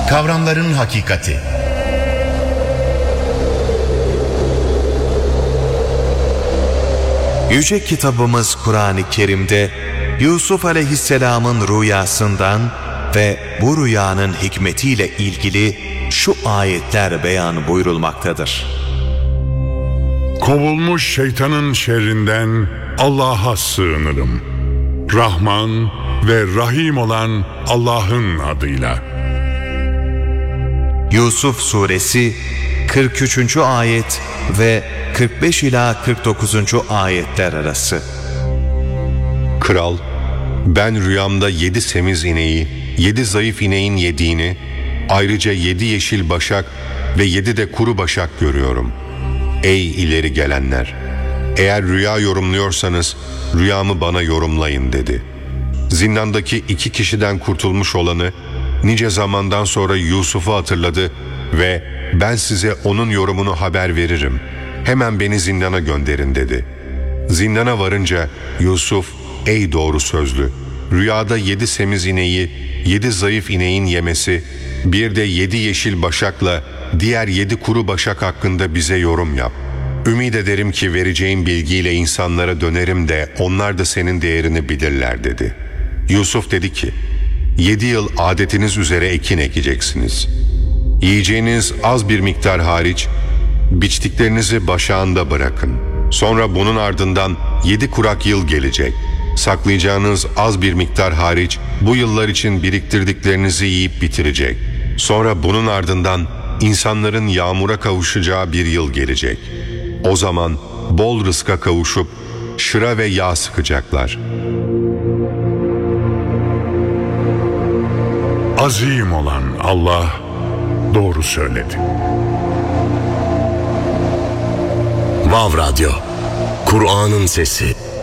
Kavramların hakikati. Yüce kitabımız Kur'an-ı Kerim'de Yusuf Aleyhisselam'ın rüyasından ve bu rüyanın hikmetiyle ilgili şu ayetler beyan buyurulmaktadır. Kovulmuş şeytanın şerrinden Allah'a sığınırım. Rahman ve Rahim olan Allah'ın adıyla. Yusuf Suresi 43. ayet ve 45 ila 49. ayetler arası. Kral, ben rüyamda 7 semiz ineği, 7 zayıf ineğin yediğini, ayrıca 7 yeşil başak ve 7 de kuru başak görüyorum. Ey ileri gelenler! Eğer rüya yorumluyorsanız rüyamı bana yorumlayın dedi. Zindandaki 2 kişiden kurtulmuş olanı nice zamandan sonra Yusuf'u hatırladı ve ben size onun yorumunu haber veririm. Hemen beni zindana gönderin dedi. Zindana varınca Yusuf, ey doğru sözlü, rüyada 7 semiz ineği, 7 zayıf ineğin yemesi, bir de 7 yeşil başakla diğer 7 kuru başak hakkında bize yorum yap. Ümid ederim ki vereceğin bilgiyle insanlara dönerim de onlar da senin değerini bilirler dedi. Yusuf dedi ki, 7 yıl adetiniz üzere ekin ekeceksiniz. Yiyeceğiniz az bir miktar hariç, biçtiklerinizi başağında bırakın. Sonra bunun ardından 7 kurak yıl gelecek. Saklayacağınız az bir miktar hariç, bu yıllar için biriktirdiklerinizi yiyip bitirecek. Sonra bunun ardından insanların yağmura kavuşacağı bir yıl gelecek. O zaman bol rızka kavuşup şıra ve yağ sıkacaklar. Azim olan Allah doğru söyledi. Vav Radyo, Kur'an'ın sesi.